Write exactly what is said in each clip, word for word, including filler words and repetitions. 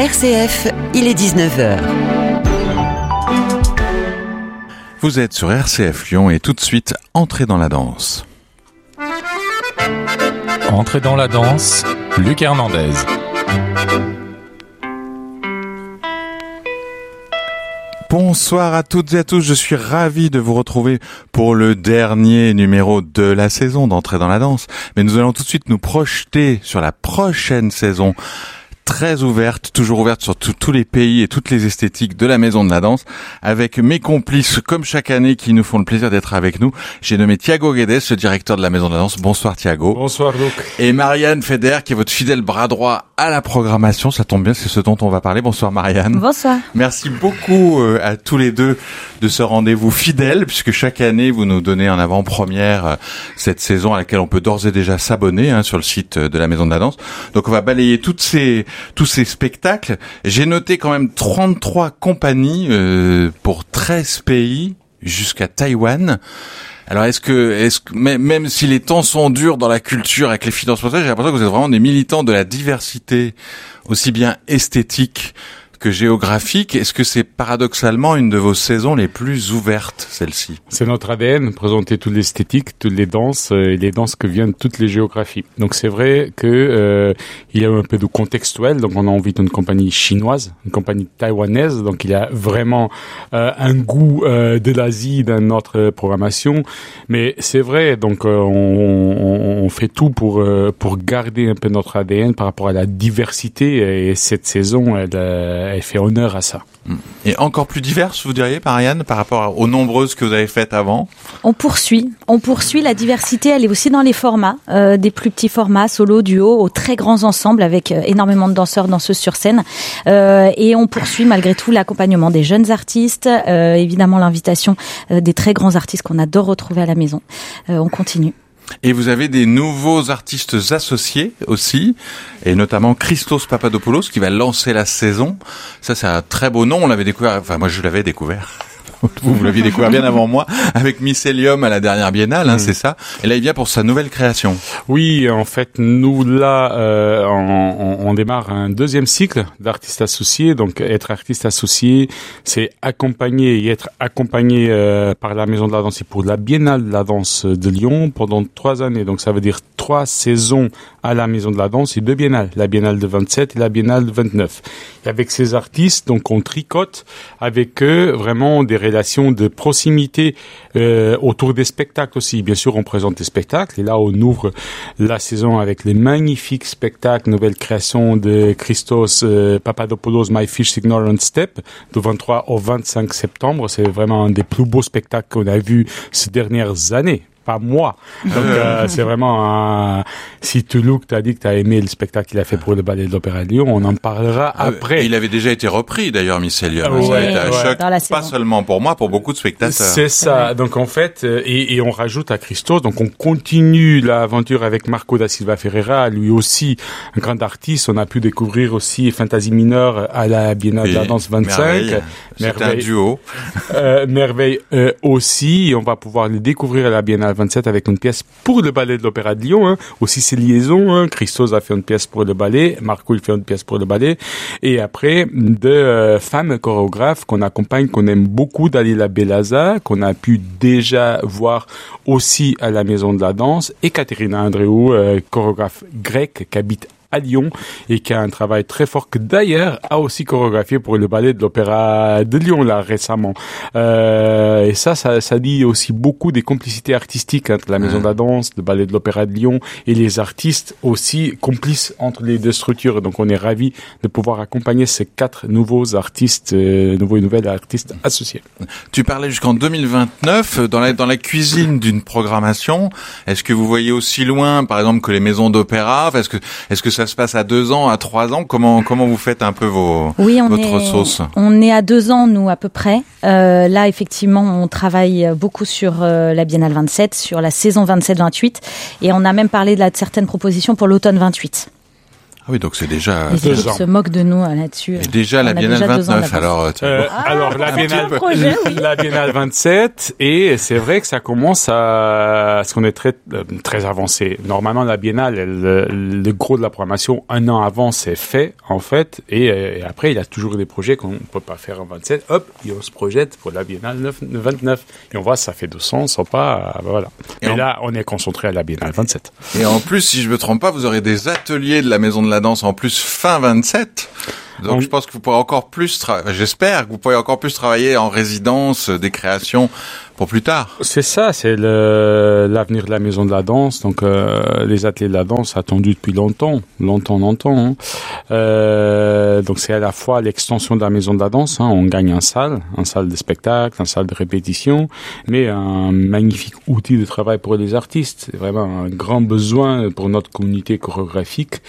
R C F, il est dix-neuf heures. Vous êtes sur R C F Lyon et tout de suite, entrez dans la danse. Entrez dans la danse, Luc Hernandez. Bonsoir à toutes et à tous, je suis ravi de vous retrouver pour le dernier numéro de la saison d'Entrée dans la danse. Mais nous allons tout de suite nous projeter sur la prochaine saison, très ouverte, toujours ouverte sur tout, tous les pays et toutes les esthétiques de la Maison de la Danse, avec mes complices comme chaque année qui nous font le plaisir d'être avec nous. J'ai nommé Thiago Guedes, le directeur de la Maison de la Danse. Bonsoir Thiago. Bonsoir Luc. Et Marianne Feder, qui est votre fidèle bras droit à la programmation. Ça tombe bien, c'est ce dont on va parler. Bonsoir Marianne. Bonsoir. Merci beaucoup euh, à tous les deux de ce rendez-vous fidèle, puisque chaque année vous nous donnez en avant-première euh, cette saison à laquelle on peut d'ores et déjà s'abonner hein, sur le site de la Maison de la Danse. Donc on va balayer toutes ces tous ces spectacles. J'ai noté quand même trente-trois compagnies euh, pour treize pays jusqu'à Taïwan. Alors est-ce que, est-ce que même si les temps sont durs dans la culture avec les finances françaises, j'ai l'impression que vous êtes vraiment des militants de la diversité, aussi bien esthétique que géographique. Est-ce que c'est paradoxalement une de vos saisons les plus ouvertes, celle-ci? C'est notre A D N, présenter toute l'esthétique, toutes les danses et les danses que viennent toutes les géographies. Donc c'est vrai que euh, il y a un peu de contextuel. Donc on a envie d'une compagnie chinoise, une compagnie taïwanaise. Donc il y a vraiment euh, un goût euh, de l'Asie dans notre programmation. Mais c'est vrai. Donc euh, on, on fait tout pour euh, pour garder un peu notre A D N par rapport à la diversité. Et cette saison, elle euh, elle fait honneur à ça. Et encore plus diverses, vous diriez, Marianne, par rapport aux nombreuses que vous avez faites avant? On poursuit. On poursuit. La diversité, elle est aussi dans les formats, euh, des plus petits formats, solo, duo, aux très grands ensembles avec euh, énormément de danseurs, danseuses sur scène. Euh, et on poursuit malgré tout l'accompagnement des jeunes artistes, euh, évidemment l'invitation euh, des très grands artistes qu'on adore retrouver à la maison. Euh, on continue. Et vous avez des nouveaux artistes associés aussi, et notamment Christos Papadopoulos qui va lancer la saison. Ça, c'est un très beau nom. On l'avait découvert, enfin moi je l'avais découvert. Vous, vous l'aviez découvert bien avant moi, avec Mycelium à la dernière biennale, hein, mmh. c'est ça. Et là, il vient pour sa nouvelle création. Oui, en fait, nous là, euh, on, on, on démarre un deuxième cycle d'artistes associés. Donc, être artiste associé, c'est accompagner et être accompagné euh, par la Maison de la Danse et pour la Biennale de la Danse de Lyon pendant trois années. Donc, ça veut dire trois saisons à la Maison de la Danse et deux biennales, la Biennale de vingt-sept et la Biennale de vingt-neuf. Et avec ces artistes, donc, on tricote avec eux vraiment des relations de proximité euh, autour des spectacles aussi. Bien sûr, on présente des spectacles et là, on ouvre la saison avec les magnifiques spectacles, nouvelle création de Christos euh, Papadopoulos, My Fish Ignorant Step, du vingt-trois au vingt-cinq septembre. C'est vraiment un des plus beaux spectacles qu'on a vus ces dernières années. Pas moi. Donc, euh, c'est vraiment un... Si Toulouk t'a dit que t'as aimé le spectacle qu'il a fait pour le Ballet de l'Opéra de Lyon, on en parlera ah, après. Il avait déjà été repris, d'ailleurs, Mycelium. Ouais, ça a été un ouais, choc, pas seulement pour moi, pour beaucoup de spectateurs. C'est ça. Donc, en fait, et, et on rajoute à Christos, donc on continue l'aventure avec Marco da Silva Ferreira, lui aussi un grand artiste. On a pu découvrir aussi Fantasy Mineure à la Biennale oui, de la Danse vingt-cinq. Merveille. C'était un duo. Euh, merveille euh, aussi. Et on va pouvoir le découvrir à la Biennale vingt-sept avec une pièce pour le Ballet de l'Opéra de Lyon, hein. Aussi ses liaisons, hein. Christos a fait une pièce pour le ballet, Marco il fait une pièce pour le ballet, et après deux euh, femmes chorégraphes qu'on accompagne, qu'on aime beaucoup, Dalila Belaza, qu'on a pu déjà voir aussi à la Maison de la Danse, et Katerina Andreou, euh, chorégraphe grecque qui habite à Lyon et qui a un travail très fort que d'ailleurs a aussi chorégraphié pour le Ballet de l'Opéra de Lyon là récemment. Euh, et ça, ça, ça dit aussi beaucoup des complicités artistiques entre la Maison de la Danse, le Ballet de l'Opéra de Lyon et les artistes aussi complices entre les deux structures. Donc on est ravis de pouvoir accompagner ces quatre nouveaux artistes, euh, nouveaux et nouvelles artistes associés. Tu parlais jusqu'en deux mille vingt-neuf dans la dans la cuisine d'une programmation. Est-ce que vous voyez aussi loin, par exemple, que les maisons d'opéra? Est-ce que est-ce que ça se passe à deux ans, à trois ans? Comment comment vous faites un peu vos oui, on votre est, sauce? On est à deux ans nous à peu près. Euh, là effectivement on travaille beaucoup sur euh, la Biennale vingt-sept, sur la saison vingt-sept vingt-huit et on a même parlé de, la, de certaines propositions pour l'automne vingt-huit. Ah oui, donc c'est déjà... Les équipes se moquent de nous là-dessus. Et déjà On la a Biennale déjà deux ans vingt-neuf, alors... Tu euh, Ah, alors la Biennale, projet, oui. la Biennale vingt-sept, et c'est vrai que ça commence à... ce qu'on est très, très avancé. Normalement, la Biennale, elle, le gros de la programmation, un an avant, c'est fait, en fait, et, et après, il y a toujours des projets qu'on ne peut pas faire en vingt-sept. Hop, et on se projette pour la Biennale vingt-neuf. Et on voit, ça fait deux ans, sans pas... Voilà. Et Mais on... là, on est concentré à la Biennale vingt-sept. Et en plus, si je me trompe pas, vous aurez des ateliers de la Maison de la Danse en plus fin vingt-sept. Donc on... je pense que vous pourrez encore plus, tra... j'espère que vous pourrez encore plus travailler en résidence, des créations pour plus tard. C'est ça, c'est le, l'avenir de la Maison de la Danse. Donc euh, les ateliers de la danse attendus depuis longtemps, longtemps, longtemps. Hein. Euh, donc c'est à la fois l'extension de la Maison de la Danse. Hein. On gagne un salle, un salle de spectacle, un salle de répétition, mais un magnifique outil de travail pour les artistes. C'est vraiment un grand besoin pour notre communauté chorégraphique,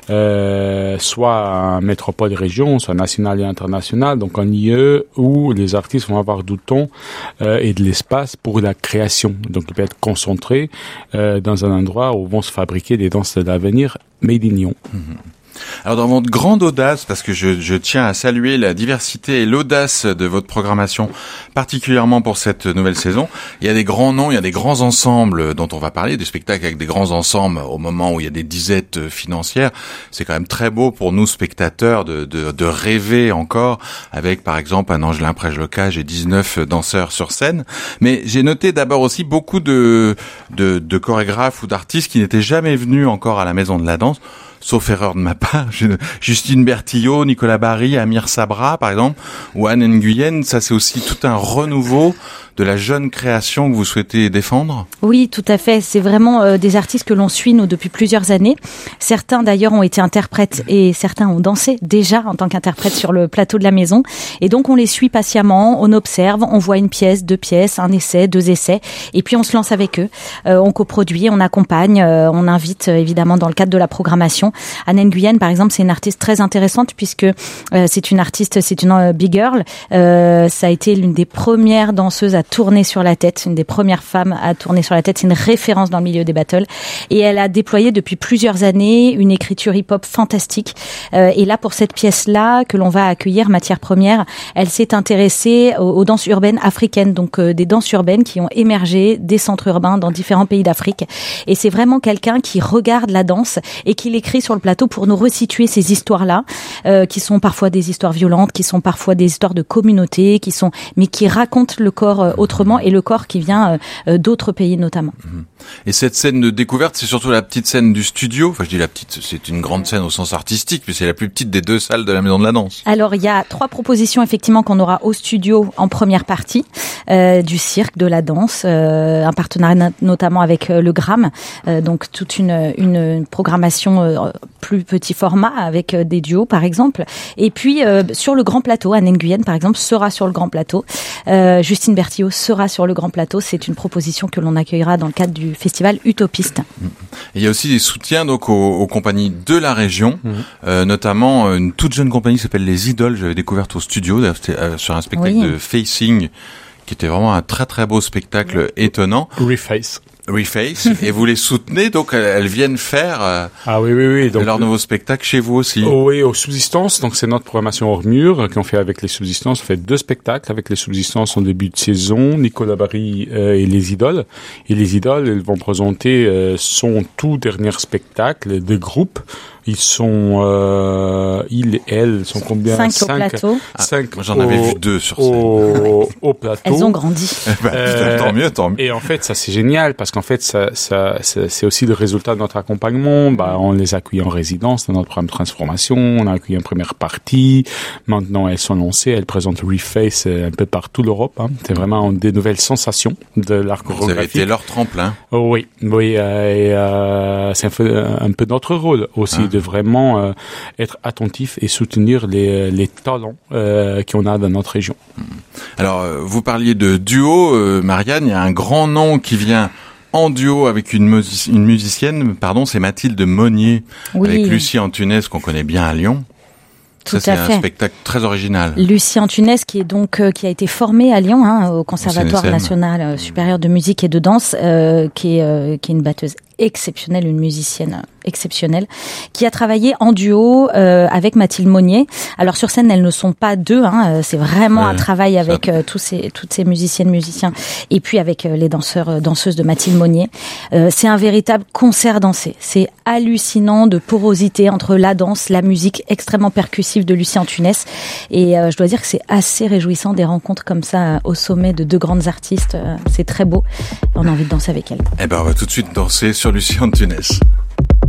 euh, soit en métropole et région, soit nationale et internationale. Donc un lieu où les artistes vont avoir du temps euh, et de l'espace pour la création. Donc, il peut être concentré euh, dans un endroit où vont se fabriquer des danses de l'avenir made in Lyon. Mmh. Alors dans votre grande audace, parce que je, je tiens à saluer la diversité et l'audace de votre programmation, particulièrement pour cette nouvelle saison, il y a des grands noms, il y a des grands ensembles dont on va parler, des spectacles avec des grands ensembles au moment où il y a des disettes financières. C'est quand même très beau pour nous spectateurs de, de, de rêver encore avec par exemple un Angelin Prège-Locage et dix-neuf danseurs sur scène. Mais j'ai noté d'abord aussi beaucoup de, de, de chorégraphes ou d'artistes qui n'étaient jamais venus encore à la Maison de la Danse. Sauf erreur de ma part, Justine Bertillot, Nicolas Barry, Amir Sabra, par exemple, ou Anne Nguyen, ça c'est aussi tout un renouveau de la jeune création que vous souhaitez défendre ? Oui, tout à fait. C'est vraiment euh, des artistes que l'on suit, nous, depuis plusieurs années. Certains, d'ailleurs, ont été interprètes et certains ont dansé déjà en tant qu'interprètes sur le plateau de la maison. Et donc, on les suit patiemment, on observe, on voit une pièce, deux pièces, un essai, deux essais, et puis on se lance avec eux. Euh, on coproduit, on accompagne, euh, on invite, euh, évidemment, dans le cadre de la programmation. Anne Nguyen, par exemple, c'est une artiste très intéressante puisque euh, c'est une artiste, c'est une euh, big girl. Euh, ça a été l'une des premières danseuses à tourner sur la tête, une des premières femmes à tourner sur la tête. C'est une référence dans le milieu des battles. Et elle a déployé depuis plusieurs années une écriture hip-hop fantastique. Euh, et là, pour cette pièce-là, que l'on va accueillir, Matière Première, elle s'est intéressée aux, aux danses urbaines africaines, donc euh, des danses urbaines qui ont émergé des centres urbains dans différents pays d'Afrique. Et c'est vraiment quelqu'un qui regarde la danse et qui l'écrit sur le plateau pour nous resituer ces histoires-là, euh, qui sont parfois des histoires violentes, qui sont parfois des histoires de communauté, qui sont, mais qui racontent le corps euh, autrement, et le corps qui vient euh, d'autres pays notamment. Et cette scène de découverte, c'est surtout la petite scène du studio. Enfin, je dis la petite, c'est une grande scène au sens artistique, mais c'est la plus petite des deux salles de la Maison de la Danse. Alors, il y a trois propositions effectivement qu'on aura au studio en première partie, euh, du cirque, de la danse, euh, un partenariat notamment avec euh, le Gramme, euh, donc toute une, une, une programmation euh, plus petit format avec euh, des duos par exemple. Et puis euh, sur le grand plateau, Anne Nguyen par exemple sera sur le grand plateau, euh, Justine Bertillot sera sur le grand plateau. C'est une proposition que l'on accueillera dans le cadre du festival Utopiste. Et il y a aussi des soutiens donc aux, aux compagnies de la région, mmh. euh, notamment une toute jeune compagnie qui s'appelle Les Idoles. J'avais découvert au studio, d'ailleurs c'était euh, sur un spectacle oui. de Facing, qui était vraiment un très très beau spectacle étonnant. Reface. Reface, et vous les soutenez, donc elles viennent faire euh, ah oui oui oui donc leur nouveau spectacle chez vous aussi. Oh, oui, aux Subsistances, donc c'est notre programmation hors mur qu'on fait avec les Subsistances. On fait deux spectacles avec les Subsistances en début de saison, Nicolas Barry euh, et les Idoles. Et les Idoles, elles vont présenter euh, son tout dernier spectacle de groupe. Ils sont, euh, ils et elles sont combien? Cinq, cinq au plateau. Ah, cinq. Moi, j'en avais au, vu deux sur scène. Au, au plateau. Elles ont grandi. bah, euh, tant mieux, tant mieux. Et en fait, ça c'est génial parce qu'en fait, ça, ça, ça, c'est aussi le résultat de notre accompagnement. Bah, on les accueille en résidence dans notre programme de transformation. On a accueilli une première partie. Maintenant, elles sont lancées. Elles présentent Reface un peu partout l'Europe. Hein. C'est vraiment des nouvelles sensations de l'art chorégraphique. Vous avez été leur tremplin. Oh, oui, oui. Euh, et euh, c'est un peu, un peu notre rôle aussi. Ah. De vraiment euh, être attentif et soutenir les, les talents euh, qu'on a dans notre région. Alors, euh, vous parliez de duo, euh, Marianne, il y a un grand nom qui vient en duo avec une, music- une musicienne, pardon, c'est Mathilde Monnier, oui. avec Lucie Antunes, qu'on connaît bien à Lyon. Tout Ça, à c'est fait. un spectacle très original. Lucie Antunes, qui est donc euh, qui a été formée à Lyon, hein, au Conservatoire au national euh, supérieur de musique et de danse, euh, qui est euh, qui est une batteuse exceptionnelle, une musicienne exceptionnelle, qui a travaillé en duo euh, avec Mathilde Monnier. Alors sur scène, elles ne sont pas deux, hein, c'est vraiment ouais, un travail avec euh, tous ces, toutes ces musiciennes, musiciens, et puis avec euh, les danseurs, euh, danseuses de Mathilde Monnier. Euh, c'est un véritable concert dansé. C'est hallucinant de porosité entre la danse, la musique extrêmement percussive de Lucie Antunès. Et euh, je dois dire que c'est assez réjouissant des rencontres comme ça euh, au sommet de deux grandes artistes. Euh, c'est très beau. On a envie de danser avec elles. Eh ben, on va tout de suite danser sur Lucie Antunès.